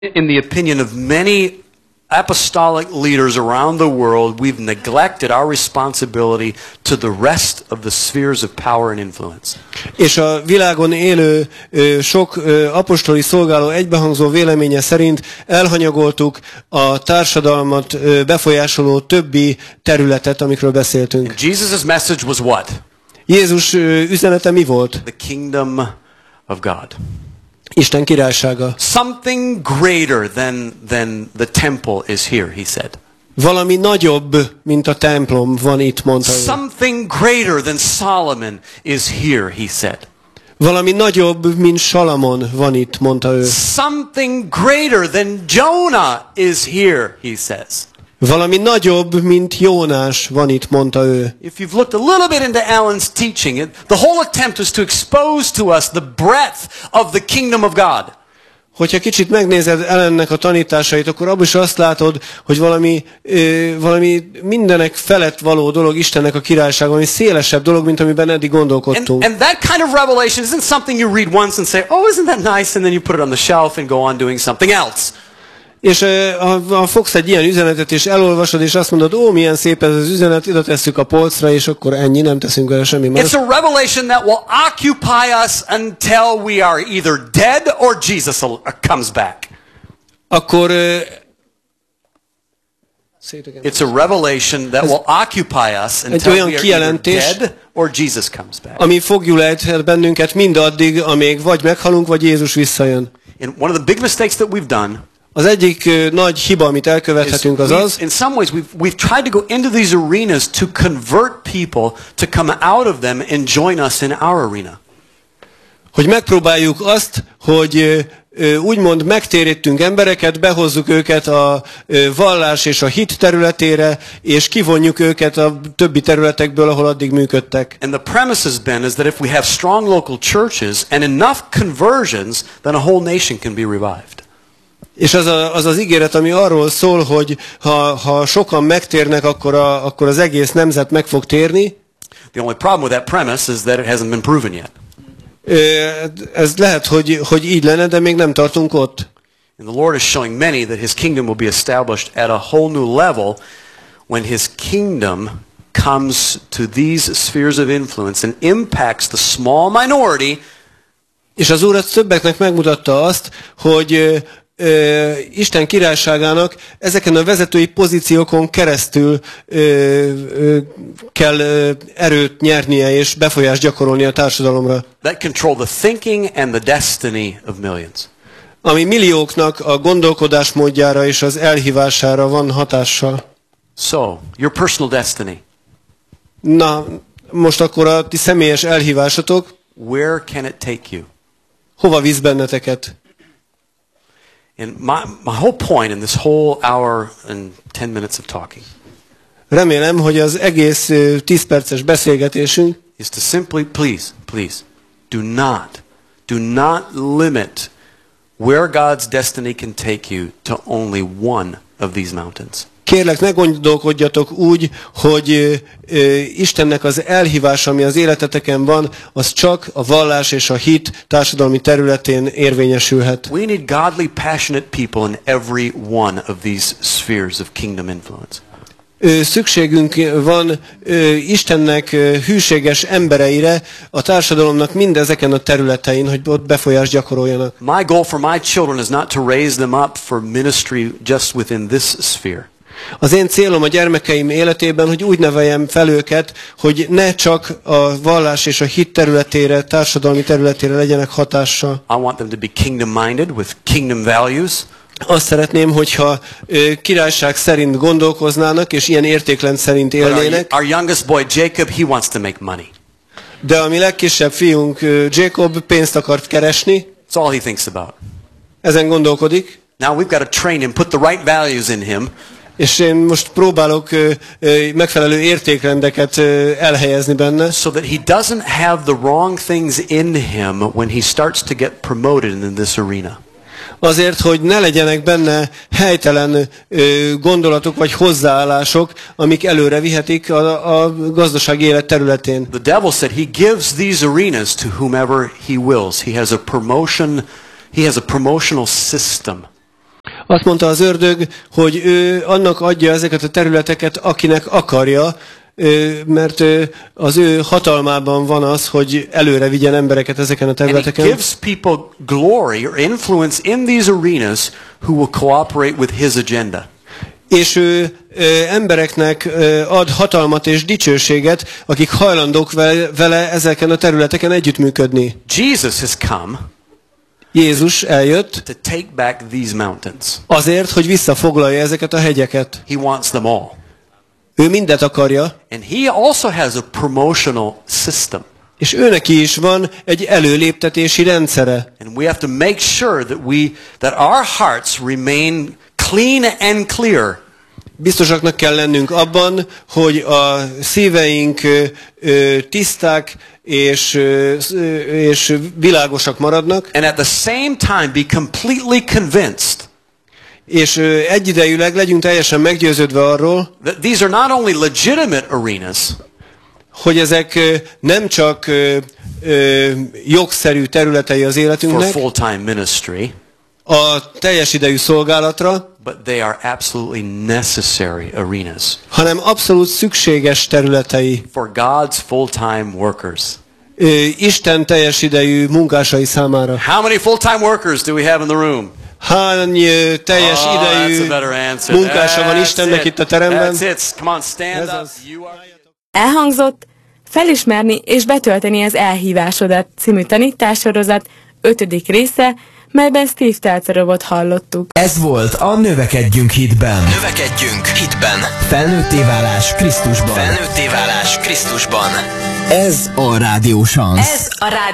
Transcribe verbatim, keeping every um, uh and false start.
In the opinion of many apostolic leaders around the world, we've neglected our responsibility to the rest of the spheres of power and influence. És a világon élő ö, sok ö, apostoli szolgáló egybehangzó véleménye szerint elhanyagoltuk a társadalmat ö, befolyásoló többi területet, amikről beszéltünk. And Jesus' message was what? Jézus ö, üzenete mi volt? The kingdom of God. Isten királysága. Something greater than, than the temple is here, he said. Valami nagyobb, mint a templom van itt, mondta ő. Something greater than Solomon is here, he said. Valami nagyobb, mint Salamon van itt, mondta ő. Something greater than Jonah is here, he says. Valami nagyobb, mint Jónás van itt, mondta ő. If you've looked a little bit into Alan's teaching, it, the whole attempt is to expose to us the breadth of the kingdom of God. Hogyha kicsit megnézed Ellennek a tanításait, akkor abban is azt látod, hogy valami, ö, valami mindenek felett való dolog Istennek a királysága, valami szélesebb dolog, mint amiben eddig gondolkodtunk. And, and that kind of revelation isn't something you read once and say, oh, isn't that nice, and then you put it on the shelf and go on doing something else. És ha, ha fogsz egy ilyen üzenetet, és elolvasod, és azt mondod, ó, milyen szép ez az üzenet, ide tesszük a polcra, és akkor ennyi, nem teszünk vele semmi más. It's a revelation that will occupy us until we are either dead or Jesus comes back. Akkor It's a revelation that will occupy us until we are either dead or Jesus comes back. Ami foglyul ejthet bennünket mindaddig, amíg vagy meghalunk, vagy Jézus visszajön. And one of the big mistakes that we've done az egyik uh, nagy hiba, amit elkövethetünk, az az, in some ways we've, we've tried to go into these arenas to convert people to come out of them and join us in our arena. Hogy megpróbáljuk azt, hogy uh, úgymond megtérítünk embereket, behozzuk őket a uh, vallás és a hit területére, és kivonjuk őket a többi területekből, ahol addig működtek. And the premise has been is that if we have strong local churches and enough conversions, then a whole nation can be revived. És az, a, az az ígéret, ami arról szól, hogy ha, ha sokan megtérnek, akkor, a, akkor az egész nemzet meg fog térni. The only problem with that premise is that it hasn't been proven yet. Ez lehet, hogy, hogy így lenne, de még nem tartunk ott. And the Lord is showing many that His kingdom will be established at a whole new level when His kingdom comes to these spheres of influence and impacts the small minority. És az Úr többeknek megmutatta azt, hogy Ö, Isten királyságának ezeken a vezetői pozíciókon keresztül ö, ö, kell ö, erőt nyernie és befolyást gyakorolni a társadalomra. That control the thinking and the destiny of millions. Ami millióknak a gondolkodásmódjára és az elhívására van hatással. So, your personal destiny. Na, most akkor a ti személyes elhívásatok. Where can it take you? Hova visz benneteket? And my, my whole point in this whole hour and ten minutes of talking remélem, hogy az egész tíz perces beszélgetésünk is to simply, please, please, do not, do not limit where God's destiny can take you to only one of these mountains. Kérlek, ne gondolkodjatok úgy, hogy ö, ö, Istennek az elhívása, ami az életeteken van, az csak a vallás és a hit társadalmi területén érvényesülhet. We need godly, passionate people in every one of these spheres of kingdom influence. Ö, szükségünk van ö, Istennek ö, hűséges embereire a társadalomnak mindezeken a területein, hogy ott befolyást gyakoroljanak. My goal for my children is not to raise them up for ministry just within this sphere. Az én célom a gyermekeim életében, hogy úgy neveljem fel őket, hogy ne csak a vallás és a hit területére, társadalmi területére legyenek hatással. I want them to be kingdom-minded with kingdom values. Azt szeretném, hogyha ö, királyság szerint gondolkoznának, és ilyen értékrend szerint élnének. Our, our youngest boy, Jacob, he wants to make money. De a mi legkisebb fiunk, Jacob, pénzt akar keresni. That's all he thinks about. Ezen gondolkodik. Now we've got to train him, put the right values in him. És én most próbálok ö, ö, megfelelő értékrendeket ö, elhelyezni benne. So that he doesn't have the wrong things in him when he starts to get promoted in this arena. Azért, hogy ne legyenek benne helytelen ö, gondolatok vagy hozzáállások, amik előre vihetik a, a gazdasági élet területén. The devil said he gives these arenas to whomever he wills. He has a promotion, he has a promotional system. Azt mondta az ördög, hogy ő annak adja ezeket a területeket, akinek akarja, mert az ő hatalmában van az, hogy előre vigyen embereket ezeken a területeken. And he gives people glory or influence in these arenas who will cooperate with his agenda. És ő ö, embereknek ö, ad hatalmat és dicsőséget, akik hajlandók vele, vele ezeken a területeken együttműködni. Jesus has come Jézus eljött to take back these mountains. azért, hogy visszafoglalja ezeket a hegyeket. He wants them all. Ő mindet akarja. And he also has a promotional system. És őneki is van egy előléptetési rendszere. And we have to make sure that we that our hearts remain clean and clear. Biztosaknak kell lennünk abban, hogy a szíveink ö, ö, tiszták és, ö, és világosak maradnak. And at the same time be completely convinced És ö, egyidejűleg legyünk teljesen meggyőződve arról, that these are not only legitimate arenas, hogy ezek ö, nem csak ö, ö, jogszerű területei az for életünknek, full-time ministry, a teljes idejű szolgálatra, but they are absolutely necessary arenas hanem abszolút szükséges területei for God's full-time workers. ö, Isten teljes idejű munkásai számára. How many full-time workers do we have in the room? Hány ö, teljes Oh, that's a idejű better answer. munkása van That's Istennek it. itt a teremben? That's it. Come on, stand Ez up. az. You are... Elhangzott Felismerni és betölteni az elhívásodat című tanítássorozat ötödik része, melyben Steve Telcerovot hallottuk. Ez volt a Növekedjünk hitben. Növekedjünk hitben. Felnőtté válás Krisztusban. Felnőtté válás Krisztusban. Ez a Rádió Szansz. Ez a rádió.